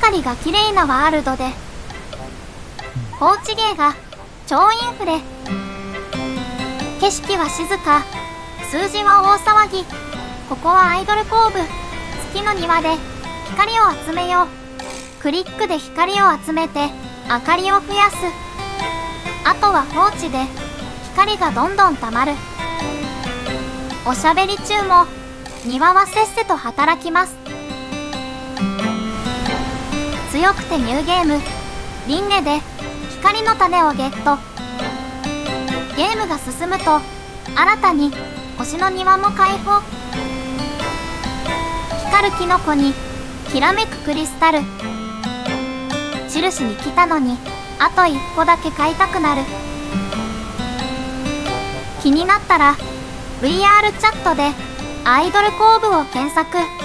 りが綺麗なワールドで、高知芸が超インフレ。景色は静か、数字は大騒ぎ。ここはアイドル工部。月の庭で光を集めよう。クリックで光を集めて明かりを増やす。あとは放置で光がどんどんたまる。おしゃべり中も庭はせっせと働きます。強くてニューゲーム、輪廻で光の種をゲット。ゲームが進むと新たに星の庭も開放。光るキノコにきらめくクリスタル。印に来たのにあと一個だけ買いたくなる。気になったら VR チャットでアイドル工部を検索。